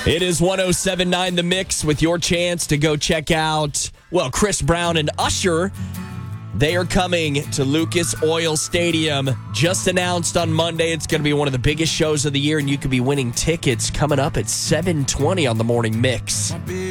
It is 107.9 The Mix with your chance to go check out, Chris Brown and Usher. They are coming to Lucas Oil Stadium. Just announced on Monday. It's going to be one of the biggest shows of the year, and you could be winning tickets coming up at 7:20 on the Morning Mix.